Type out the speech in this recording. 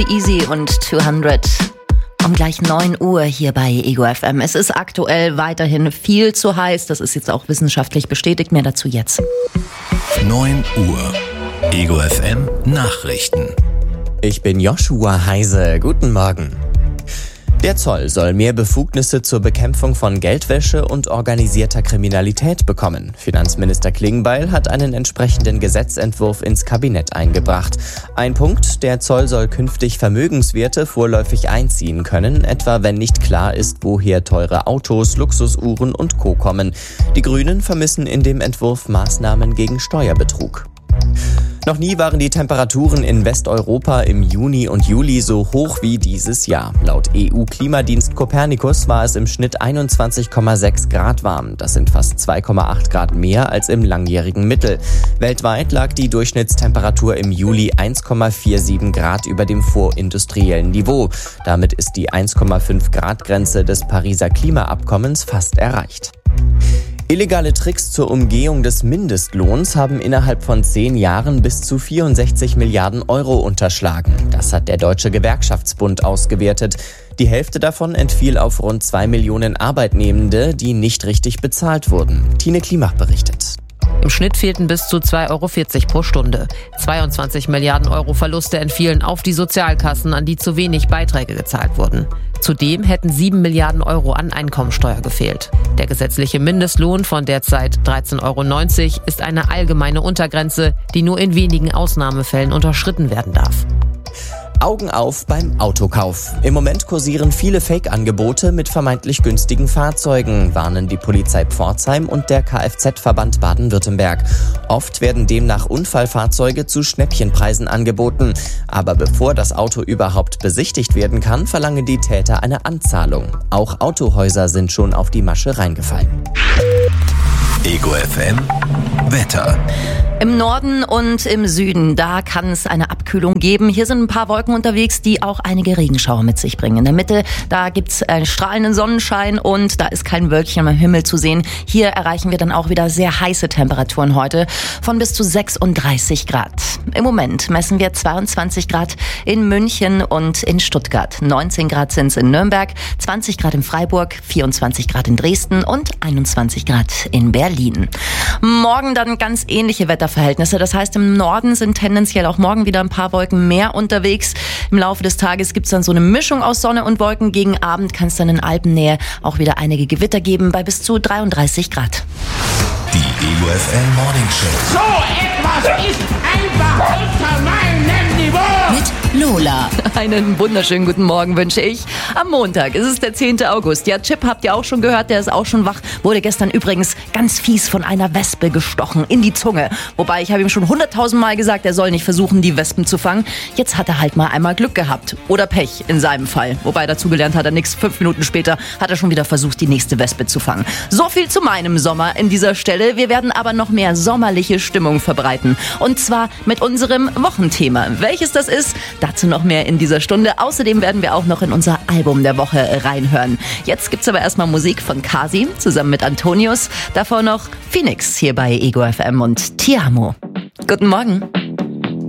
G-Eazy und 200. Um gleich 9 Uhr hier bei Ego FM. Es ist aktuell weiterhin viel zu heiß. Das ist jetzt auch wissenschaftlich bestätigt. Mehr dazu jetzt. 9 Uhr. Ego FM Nachrichten. Ich bin Joshua Heise. Guten Morgen. Der Zoll soll mehr Befugnisse zur Bekämpfung von Geldwäsche und organisierter Kriminalität bekommen. Finanzminister Klingbeil hat einen entsprechenden Gesetzentwurf ins Kabinett eingebracht. Ein Punkt: Der Zoll soll künftig Vermögenswerte vorläufig einziehen können, etwa wenn nicht klar ist, woher teure Autos, Luxusuhren und Co. kommen. Die Grünen vermissen in dem Entwurf Maßnahmen gegen Steuerbetrug. Noch nie waren die Temperaturen in Westeuropa im Juni und Juli so hoch wie dieses Jahr. Laut EU-Klimadienst Copernicus war es im Schnitt 21,6 Grad warm. Das sind fast 2,8 Grad mehr als im langjährigen Mittel. Weltweit lag die Durchschnittstemperatur im Juli 1,47 Grad über dem vorindustriellen Niveau. Damit ist die 1,5 Grad Grenze des Pariser Klimaabkommens fast erreicht. Illegale Tricks zur Umgehung des Mindestlohns haben innerhalb von 10 Jahren bis zu 64 Milliarden Euro unterschlagen. Das hat der Deutsche Gewerkschaftsbund ausgewertet. Die Hälfte davon entfiel auf rund 2 Millionen Arbeitnehmende, die nicht richtig bezahlt wurden. Tine Klimach berichtet. Im Schnitt fehlten bis zu 2,40 € pro Stunde. 22 Milliarden Euro Verluste entfielen auf die Sozialkassen, an die zu wenig Beiträge gezahlt wurden. Zudem hätten 7 Milliarden Euro an Einkommensteuer gefehlt. Der gesetzliche Mindestlohn von derzeit 13,90 € ist eine allgemeine Untergrenze, die nur in wenigen Ausnahmefällen unterschritten werden darf. Augen auf beim Autokauf. Im Moment kursieren viele Fake-Angebote mit vermeintlich günstigen Fahrzeugen, warnen die Polizei Pforzheim und der Kfz-Verband Baden-Württemberg. Oft werden demnach Unfallfahrzeuge zu Schnäppchenpreisen angeboten. Aber bevor das Auto überhaupt besichtigt werden kann, verlangen die Täter eine Anzahlung. Auch Autohäuser sind schon auf die Masche reingefallen. Ego FM Wetter. Im Norden und im Süden, da kann es eine Abkühlung geben. Hier sind ein paar Wolken unterwegs, die auch einige Regenschauer mit sich bringen. In der Mitte, da gibt's einen strahlenden Sonnenschein und da ist kein Wölkchen am Himmel zu sehen. Hier erreichen wir dann auch wieder sehr heiße Temperaturen heute von bis zu 36 Grad. Im Moment messen wir 22 Grad in München und in Stuttgart. 19 Grad sind es in Nürnberg, 20 Grad in Freiburg, 24 Grad in Dresden und 21 Grad in Berlin. Morgen dann ganz ähnliche Wetterverhältnisse. Das heißt, im Norden sind tendenziell auch morgen wieder ein paar Wolken mehr unterwegs. Im Laufe des Tages gibt es dann so eine Mischung aus Sonne und Wolken. Gegen Abend kann es dann in Alpennähe auch wieder einige Gewitter geben bei bis zu 33 Grad. Die Ego FM Morning Show. So etwas ist einfach unter meinem Niveau. Mit Lola. Einen wunderschönen guten Morgen wünsche ich. Am Montag ist es der 10. August. Ja, Chip habt ihr auch schon gehört, der ist auch schon wach. Wurde gestern übrigens ganz fies von einer Wespe gestochen in die Zunge. Wobei, ich habe ihm schon 100.000 Mal gesagt, er soll nicht versuchen, die Wespen zu fangen. Jetzt hat er halt mal einmal Glück gehabt. Oder Pech in seinem Fall. Wobei, dazugelernt hat er nichts. 5 Minuten später hat er schon wieder versucht, die nächste Wespe zu fangen. So viel zu meinem Sommer in dieser Stelle. Wir werden aber noch mehr sommerliche Stimmung verbreiten. Und zwar mit unserem Wochenthema. Welches das ist, dazu noch mehr in dieser Stunde. Außerdem werden wir auch noch in unser Album der Woche reinhören. Jetzt gibt's aber erstmal Musik von Kasi zusammen mit Antonius. Davor noch Phoenix hier bei Ego FM und Ti Amo. Guten Morgen.